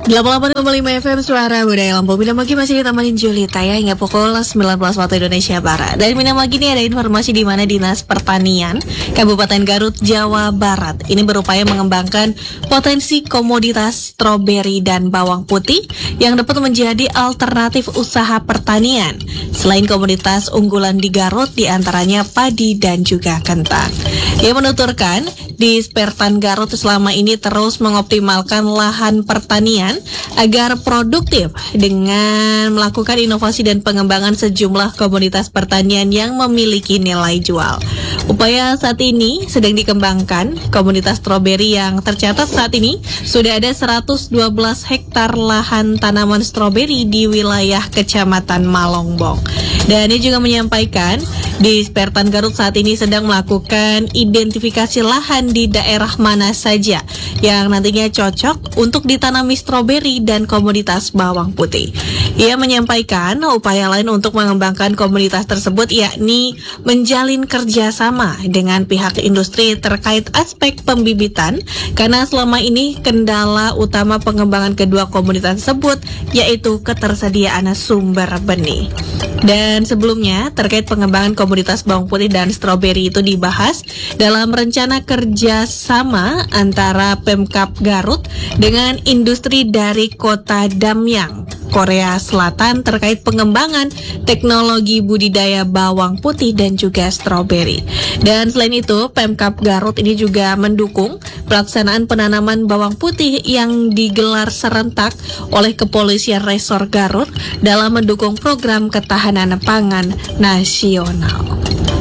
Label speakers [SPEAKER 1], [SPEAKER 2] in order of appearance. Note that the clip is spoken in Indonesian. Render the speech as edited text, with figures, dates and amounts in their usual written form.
[SPEAKER 1] 88,5 FM Suara Budaya Lampung. Minam lagi masih ditemanin Julita ya hingga pukul 19 waktu Indonesia Barat. Dan minam lagi nih ada informasi di mana Dinas Pertanian Kabupaten Garut, Jawa Barat ini berupaya mengembangkan potensi komoditas stroberi dan bawang putih yang dapat menjadi alternatif usaha pertanian. Selain komoditas unggulan di Garut diantaranya padi dan juga kentang. Ia menuturkan di Spertan Garut selama ini terus mengoptimalkan lahan pertanian agar produktif dengan melakukan inovasi dan pengembangan sejumlah komoditas pertanian yang memiliki nilai jual. Upaya saat ini sedang dikembangkan komoditas stroberi yang tercatat saat ini sudah ada 112 hektar lahan tanaman stroberi di wilayah Kecamatan Malongbong. Dan ia juga menyampaikan di Spertan Garut saat ini sedang melakukan identifikasi lahan di daerah mana saja yang nantinya cocok untuk ditanami stroberi dan komoditas bawang putih. Ia menyampaikan upaya lain untuk mengembangkan komoditas tersebut yakni menjalin kerjasama dengan pihak industri terkait aspek pembibitan karena selama ini kendala utama pengembangan kedua komoditas tersebut yaitu ketersediaan sumber benih. Dan sebelumnya terkait pengembangan komoditas bawang putih dan stroberi itu dibahas dalam rencana kerjasama antara Pemkab Garut dengan industri dari Kota Damyang, Korea Selatan terkait pengembangan teknologi budidaya bawang putih dan juga stroberi. Dan selain itu, Pemkab Garut ini juga mendukung pelaksanaan penanaman bawang putih yang digelar serentak oleh Kepolisian Resor Garut dalam mendukung program ketahanan pangan nasional.